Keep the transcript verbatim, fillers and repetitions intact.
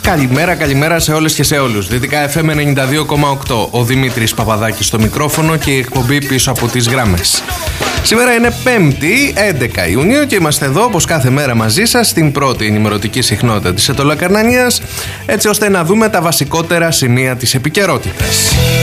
Καλημέρα, καλημέρα σε όλες και σε όλους. Δυτικά εφ εμ ενενήντα δύο κόμμα οκτώ. Ο Δημήτρης Παπαδάκης στο μικρόφωνο και η εκπομπή πίσω από τις γραμμές. Σήμερα είναι Πέμπτη, έντεκα Ιουνίου, και είμαστε εδώ όπως κάθε μέρα μαζί σας στην πρώτη ενημερωτική συχνότητα της Αιτωλακαρνανίας, έτσι ώστε να δούμε τα βασικότερα σημεία της επικαιρότητας.